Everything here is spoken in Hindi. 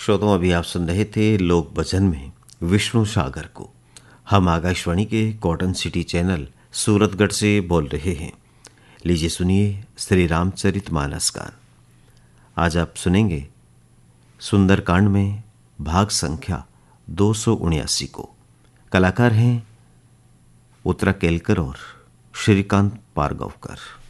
श्रोताओं, अभी आप सुन रहे थे लोक भजन में विष्णु सागर को। हम आकाशवाणी के कॉटन सिटी चैनल सूरतगढ़ से बोल रहे हैं। लीजिए सुनिए श्री रामचरितमानस गान। आज आप सुनेंगे सुंदरकांड में भाग संख्या 279 को। कलाकार हैं उत्तरा केलकर और श्रीकांत पारगांवकर।